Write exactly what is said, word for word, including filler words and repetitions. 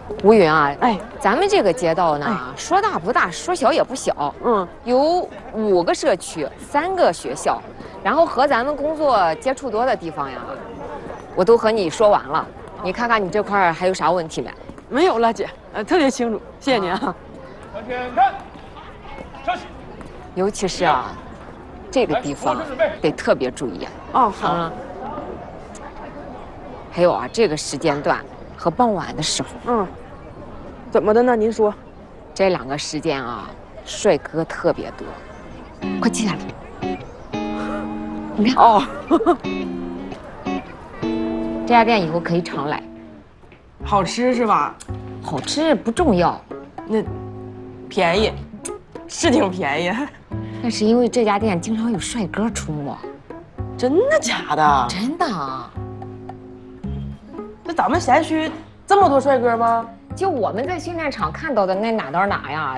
吴云啊， 哎， 咱们这个街道呢， 哎说大不大，说小也不小。 嗯， 有五个社区，三个学校，然后和咱们工作接触多的地方呀，我都和你说完了。你看看你这块儿还有啥问题没？ 没有了，姐，呃，特别清楚，谢谢您啊。 向前看，休息。 尤其是啊，这个地方得特别注意啊。 哦，好。 嗯。还有啊，这个时间段和傍晚的时候， 嗯，怎么的呢？您说。 这两个时间啊，帅哥特别多。快记下来。你看哦， 这家店以后可以常来。 好吃是吧？ 好吃不重要， 那便宜，是挺便宜。 那是因为这家店经常有帅哥出没。 真的假的？ 真的啊。 那咱们辖区这么多帅哥吗？ 就我们在训练场看到的那哪到哪呀，